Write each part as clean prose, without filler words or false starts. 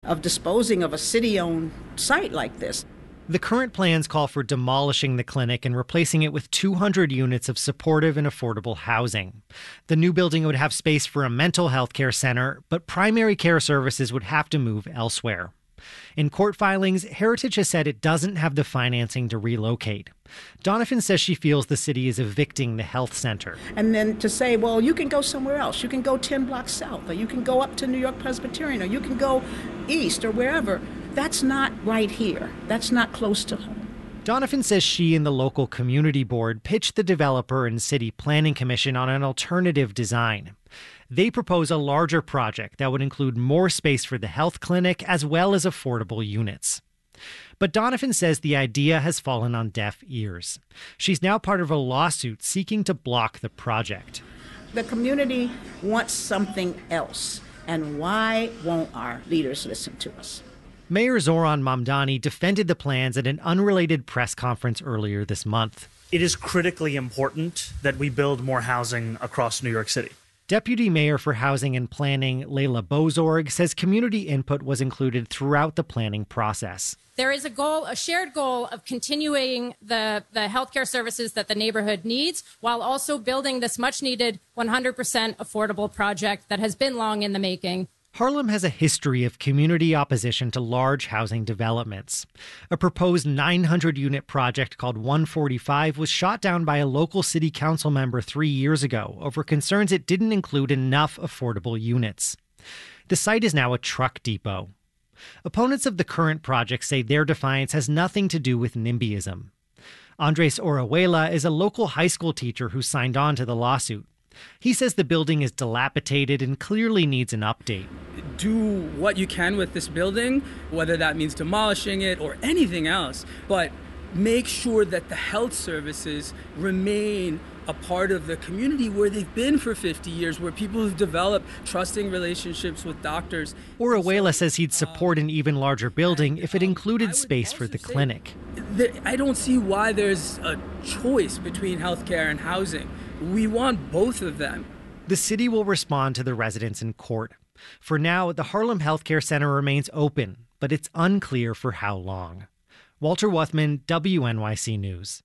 of disposing of a city-owned site like this. The current plans call for demolishing the clinic and replacing it with 200 units of supportive and affordable housing. The new building would have space for a mental health care center, but primary care services would have to move elsewhere. In court filings, Heritage has said it doesn't have the financing to relocate. Donovan says she feels the city is evicting the health center. And then to say, well, you can go somewhere else. You can go 10 blocks south, or you can go up to New York Presbyterian, or you can go east or wherever. That's not right here. That's not close to home. Donovan says she and the local community board pitched the developer and city planning commission on an alternative design. They propose a larger project that would include more space for the health clinic as well as affordable units. But Donovan says the idea has fallen on deaf ears. She's now part of a lawsuit seeking to block the project. The community wants something else, and why won't our leaders listen to us? Mayor Zoran Mamdani defended the plans at an unrelated press conference earlier this month. It is critically important that we build more housing across New York City. Deputy Mayor for Housing and Planning, Leila Bozorg, says community input was included throughout the planning process. There is a shared goal of continuing the healthcare services that the neighborhood needs, while also building this much-needed 100% affordable project that has been long in the making. Harlem has a history of community opposition to large housing developments. A proposed 900-unit project called 145 was shot down by a local city council member 3 years ago over concerns it didn't include enough affordable units. The site is now a truck depot. Opponents of the current project say their defiance has nothing to do with NIMBYism. Andres Orihuela is a local high school teacher who signed on to the lawsuit. He says the building is dilapidated and clearly needs an update. Do what you can with this building, whether that means demolishing it or anything else, but make sure that the health services remain a part of the community where they've been for 50 years, where people have developed trusting relationships with doctors. Orihuela says he'd support an even larger building if it included space for the clinic. I don't see why there's a choice between healthcare and housing. We want both of them. The city will respond to the residents in court. For now, the Harlem Healthcare Center remains open, but it's unclear for how long. Walter Wuthman, WNYC News.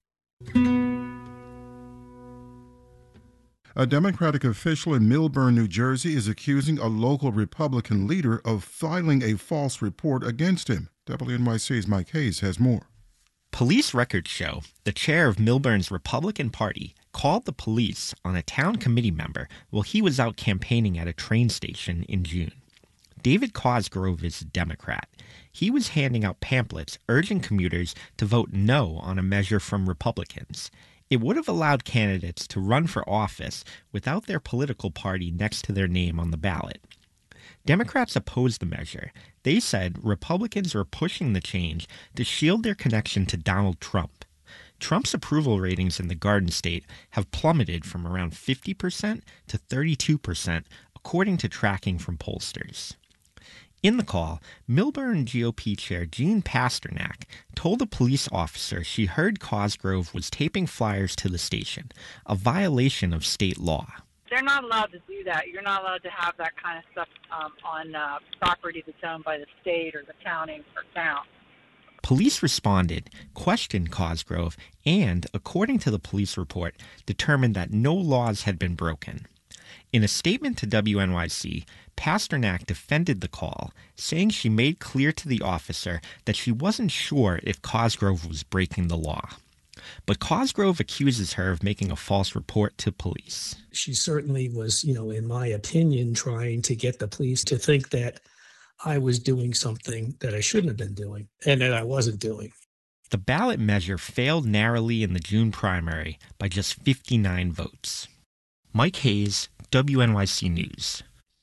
A Democratic official in Millburn, New Jersey, is accusing a local Republican leader of filing a false report against him. WNYC's Mike Hayes has more. Police records show the chair of Millburn's Republican Party called the police on a town committee member while he was out campaigning at a train station in June. David Cosgrove is a Democrat. He was handing out pamphlets urging commuters to vote no on a measure from Republicans. It would have allowed candidates to run for office without their political party next to their name on the ballot. Democrats opposed the measure. They said Republicans were pushing the change to shield their connection to Donald Trump. Trump's approval ratings in the Garden State have plummeted from around 50% to 32%, according to tracking from pollsters. In the call, Millburn GOP Chair Jean Pasternak told a police officer she heard Cosgrove was taping flyers to the station, a violation of state law. They're not allowed to do that. You're not allowed to have that kind of stuff on property that's owned by the state or the county or town. Police responded, questioned Cosgrove, and, according to the police report, determined that no laws had been broken. In a statement to WNYC, Pasternak defended the call, saying she made clear to the officer that she wasn't sure if Cosgrove was breaking the law. But Cosgrove accuses her of making a false report to police. She certainly was, in my opinion, trying to get the police to think that I was doing something that I shouldn't have been doing and that I wasn't doing. The ballot measure failed narrowly in the June primary by just 59 votes. Mike Hayes, WNYC News.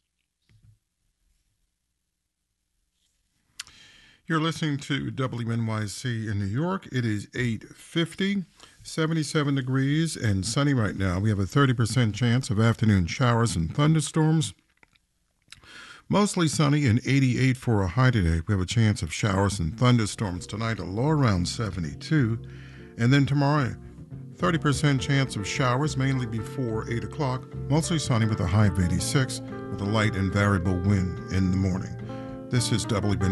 You're listening to WNYC in New York. It is 8:50, 77 degrees and sunny right now. We have a 30% chance of afternoon showers and thunderstorms. Mostly sunny and 88 for a high today. We have a chance of showers and thunderstorms tonight, a low around 72. And then tomorrow, 30% chance of showers, mainly before 8 o'clock. Mostly sunny with a high of 86, with a light and variable wind in the morning. This is WN.